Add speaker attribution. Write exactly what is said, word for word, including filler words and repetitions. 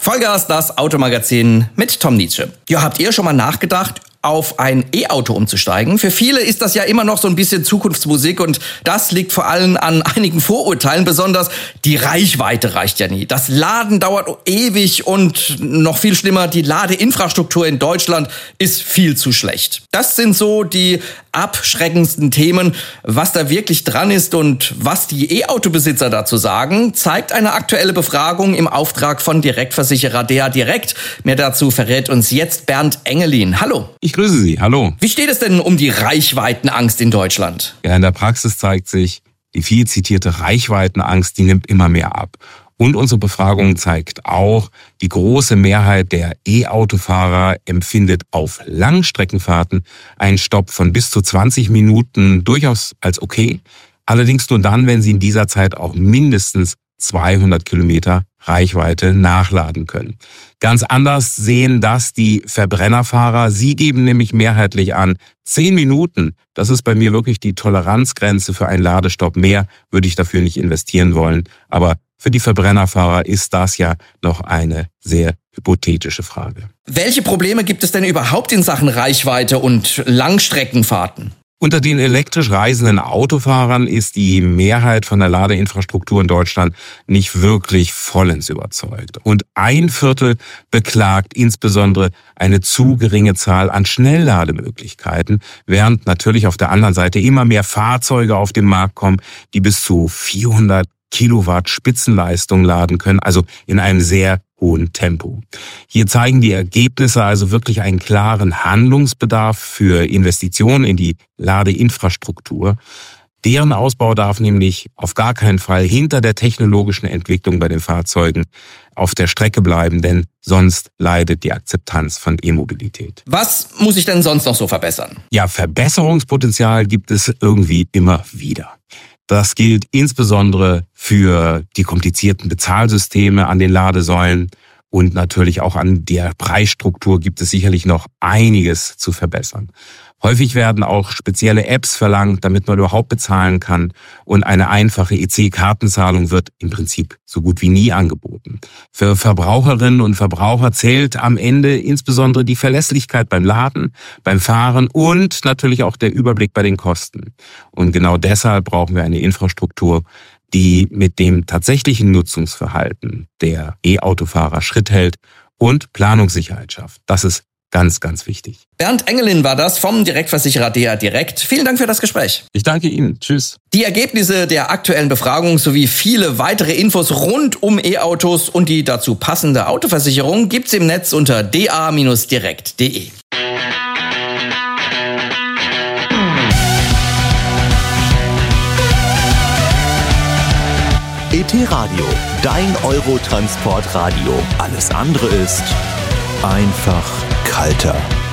Speaker 1: Vollgas, das Automagazin mit Tom Nietzsche. Ja, habt ihr schon mal nachgedacht, auf ein E-Auto umzusteigen? Für viele ist das ja immer noch so ein bisschen Zukunftsmusik und das liegt vor allem an einigen Vorurteilen, besonders die Reichweite reicht ja nie. Das Laden dauert ewig und noch viel schlimmer, die Ladeinfrastruktur in Deutschland ist viel zu schlecht. Das sind so die abschreckendsten Themen. Was da wirklich dran ist und was die E-Auto-Besitzer dazu sagen, zeigt eine aktuelle Befragung im Auftrag von Direktversicherer D A Direkt. Mehr dazu verrät uns jetzt Bernd Engelin. Hallo.
Speaker 2: Ich grüße Sie, hallo.
Speaker 1: Wie steht es denn um die Reichweitenangst in Deutschland?
Speaker 2: Ja, in der Praxis zeigt sich, die viel zitierte Reichweitenangst, die nimmt immer mehr ab. Und unsere Befragung zeigt auch, die große Mehrheit der E-Autofahrer empfindet auf Langstreckenfahrten einen Stopp von bis zu zwanzig Minuten durchaus als okay. Allerdings nur dann, wenn sie in dieser Zeit auch mindestens zweihundert Kilometer Reichweite nachladen können. Ganz anders sehen das die Verbrennerfahrer. Sie geben nämlich mehrheitlich an, zehn Minuten, das ist bei mir wirklich die Toleranzgrenze für einen Ladestopp. Mehr würde ich dafür nicht investieren wollen. Aber für die Verbrennerfahrer ist das ja noch eine sehr hypothetische Frage.
Speaker 1: Welche Probleme gibt es denn überhaupt in Sachen Reichweite und Langstreckenfahrten?
Speaker 2: Unter den elektrisch reisenden Autofahrern ist die Mehrheit von der Ladeinfrastruktur in Deutschland nicht wirklich vollends überzeugt. Und ein Viertel beklagt insbesondere eine zu geringe Zahl an Schnelllademöglichkeiten, während natürlich auf der anderen Seite immer mehr Fahrzeuge auf den Markt kommen, die bis zu vierhundert Kilowatt Spitzenleistung laden können, also in einem sehr hohen Tempo. Hier zeigen die Ergebnisse also wirklich einen klaren Handlungsbedarf für Investitionen in die Ladeinfrastruktur. Deren Ausbau darf nämlich auf gar keinen Fall hinter der technologischen Entwicklung bei den Fahrzeugen auf der Strecke bleiben, denn sonst leidet die Akzeptanz von E-Mobilität.
Speaker 1: Was muss ich denn sonst noch so verbessern?
Speaker 2: Ja, Verbesserungspotenzial gibt es irgendwie immer wieder. Das gilt insbesondere für die komplizierten Bezahlsysteme an den Ladesäulen und natürlich auch an der Preisstruktur gibt es sicherlich noch einiges zu verbessern. Häufig werden auch spezielle Apps verlangt, damit man überhaupt bezahlen kann und eine einfache E C-Kartenzahlung wird im Prinzip so gut wie nie angeboten. Für Verbraucherinnen und Verbraucher zählt am Ende insbesondere die Verlässlichkeit beim Laden, beim Fahren und natürlich auch der Überblick bei den Kosten. Und genau deshalb brauchen wir eine Infrastruktur, die mit dem tatsächlichen Nutzungsverhalten der E-Autofahrer Schritt hält und Planungssicherheit schafft. Das ist ganz, ganz wichtig.
Speaker 1: Bernd Engelin war das vom Direktversicherer D A Direkt. Vielen Dank für das Gespräch.
Speaker 2: Ich danke Ihnen. Tschüss.
Speaker 1: Die Ergebnisse der aktuellen Befragung sowie viele weitere Infos rund um E-Autos und die dazu passende Autoversicherung gibt's im Netz unter d a direkt punkt d e.
Speaker 3: E T Radio, dein Eurotransportradio. Alles andere ist einfach kalter.